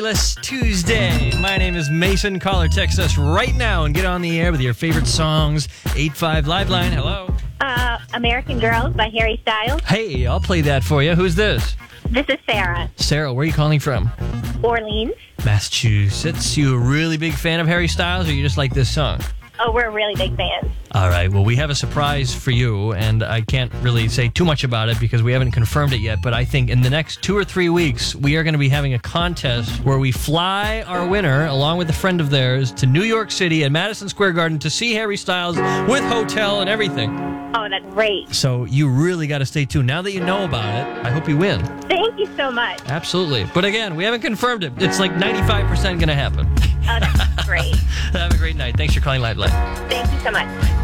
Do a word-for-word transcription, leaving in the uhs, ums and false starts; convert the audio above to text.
Less Tuesday. My name is Mason. Call or text us right now and get on the air with your favorite songs. eight five Live Line. Hello. Uh, American Girls by Harry Styles. Hey, I'll play that for you. Who's this? This is Sarah. Sarah, where are you calling from? Orleans. Massachusetts. You a really big fan of Harry Styles, or you just like this song? Oh, we're really big fans. All right. Well, we have a surprise for you, and I can't really say too much about it because we haven't confirmed it yet, but I think in the next two or three weeks, we are going to be having a contest where we fly our winner, along with a friend of theirs, to New York City at Madison Square Garden to see Harry Styles with hotel and everything. Oh, that's great. So you really got to stay tuned. Now that you know about it, I hope you win. Thank you so much. Absolutely. But again, we haven't confirmed it. It's like ninety-five percent going to happen. Oh, that's great. Have a great night. Thanks for calling Live Line. Thank you so much.